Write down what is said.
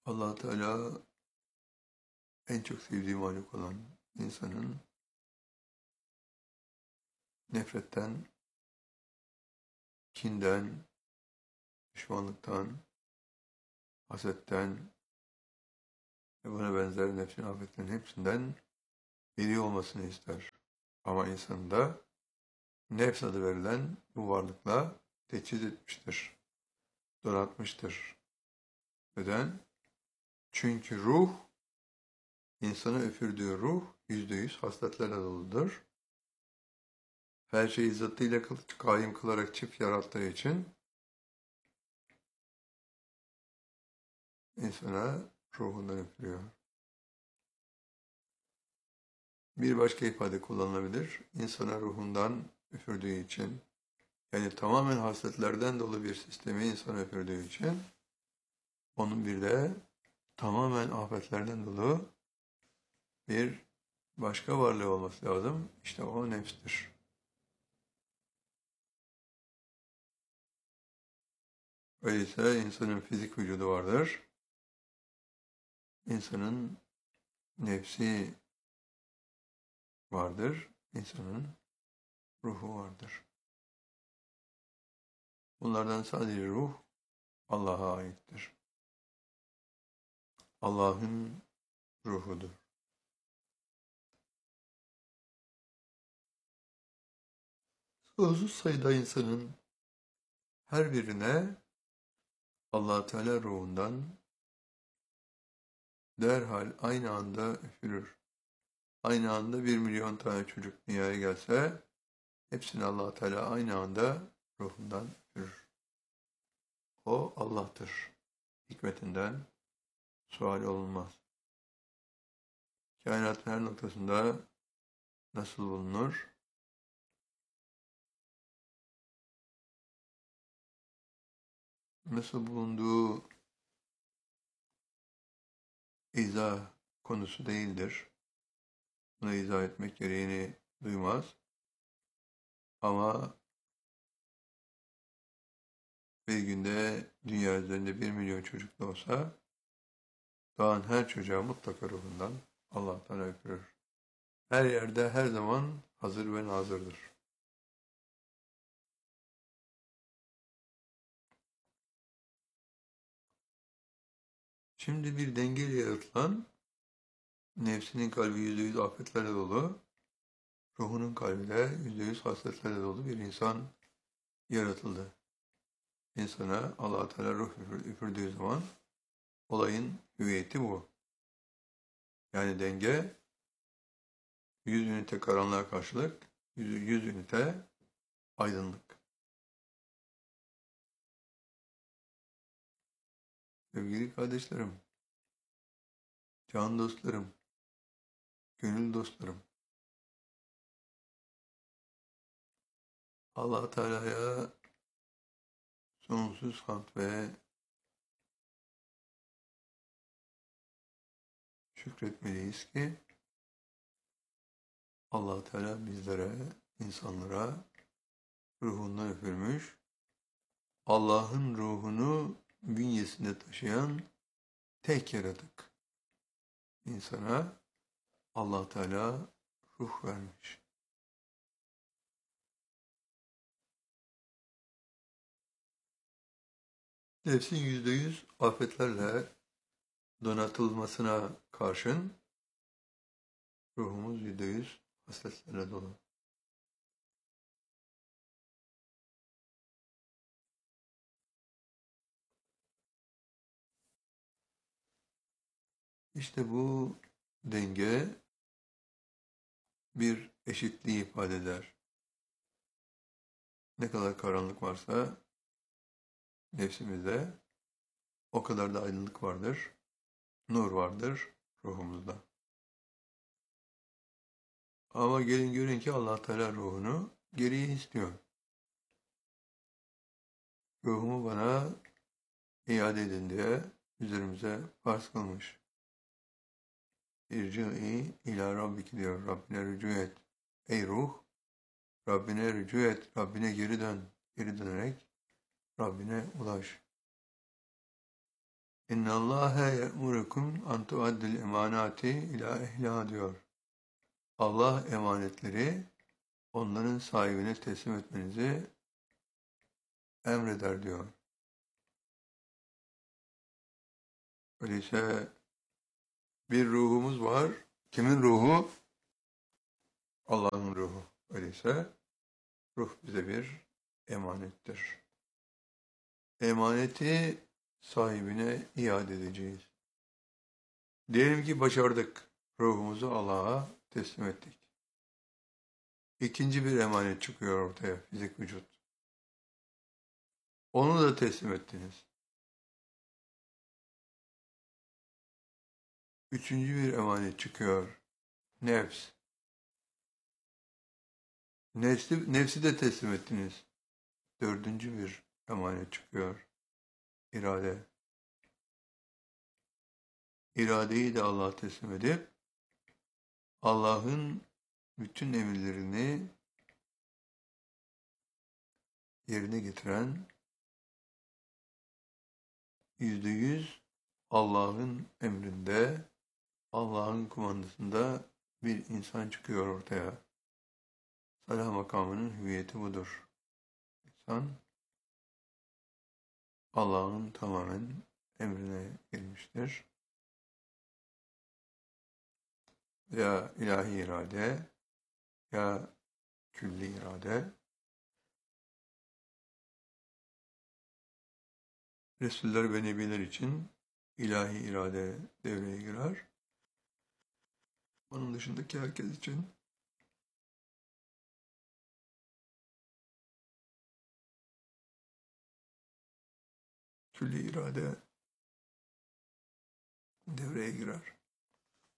Allah Teala en çok sevdiği mahluk olan insanın nefretten, kinden, düşmanlıktan, hasetten ve buna benzer nefsin afetlerin hepsinden beri olmasını ister. Ama insanı da nefs adı verilen bu varlıkla teçhiz etmiştir, donatmıştır. Neden? Çünkü ruh, insanı üfürdüğü ruh %100 hasletlerle doludur. Her şeyi zıttıyla kaim kılarak çift yarattığı için insana ruhundan üfürüyor. Bir başka ifade kullanılabilir. İnsana ruhundan üfürdüğü için, yani tamamen hasletlerden dolu bir sistemi insana üfürdüğü için, onun bir de tamamen afetlerden dolu bir başka varlığı olması lazım. İşte o nefstir. Öyleyse insanın fizik vücudu vardır. İnsanın nefsi vardır. İnsanın ruhu vardır. Bunlardan sadece ruh Allah'a aittir. Allah'ın ruhudur. Sonsuz sayıda insanın her birine Allah Teala ruhundan derhal aynı anda üfürür. Aynı anda 1 milyon tane çocuk dünyaya gelse hepsini Allah Teala aynı anda ruhundan üfürür. O Allah'tır. Hikmetinden sual olunmaz. Kainatın her noktasında nasıl bulunur? Nasıl bulunduğu izah konusu değildir. Bunu izah etmek gereğini duymaz. Ama bir günde dünya üzerinde 1 milyon çocuk da olsa doğan her çocuğa mutlaka ruhundan Allah'tan öpülür. Her yerde her zaman hazır ve nazırdır. Şimdi bir dengeyle yaratılan, nefsinin kalbi %100 afetlerle dolu, ruhunun kalbi de %100 hasletlerle dolu bir insan yaratıldı. İnsana Allah-u Teala ruh üfürdüğü zaman olayın hüviyeti bu. Yani denge 100 ünite karanlığa karşılık 100 ünite aydınlık. Sevgili kardeşlerim, can dostlarım, gönül dostlarım, Allah Teala'ya sonsuz hamd ve şükretmeliyiz ki Allah Teala bizlere, insanlara ruhundan üfürmüş, Allah'ın ruhunu bünyesinde taşıyan tek yaratık. İnsana Allah Teala ruh vermiş. Nefsin %100 afetlerle donatılmasına karşın ruhumuz %100 hasletlerle dolu. İşte bu denge bir eşitliği ifade eder. Ne kadar karanlık varsa nefsimizde o kadar da aydınlık vardır, nur vardır ruhumuzda. Ama gelin görün ki Allah Teala ruhunu geriye istiyor. Ruhumu bana iade edin diye üzerimize farz kılmış. İrci'i ila rabbiki diyor. Rabbine rücu et. Ey ruh, Rabbine rücu et. Rabbine geri dön. Geri dönerek Rabbine ulaş. İnna Allahe ye'murukum an tuaddil emanati ila ehliha diyor. Allah emanetleri onların sahibine teslim etmenizi emreder diyor. Öyleyse bir ruhumuz var. Kimin ruhu? Allah'ın ruhu. Öyleyse ruh bize bir emanettir. Emaneti sahibine iade edeceğiz. Diyelim ki başardık. Ruhumuzu Allah'a teslim ettik. İkinci bir emanet çıkıyor ortaya, fizik vücut. Onu da teslim ettiniz. Üçüncü bir emanet çıkıyor, nefs. Nefsi de teslim ettiniz. Dördüncü bir emanet çıkıyor, irade. İradeyi de Allah'a teslim edip, Allah'ın bütün emirlerini yerine getiren, %100 Allah'ın emrinde, Allah'ın kumandasında bir insan çıkıyor ortaya. Salah makamının hüviyeti budur. İnsan Allah'ın tamamen emrine girmiştir. Ya ilahi irade, ya külli irade. Resuller ve Nebiler için ilahi irade devreye girer. Onun dışındaki herkes için külli irade devreye girer.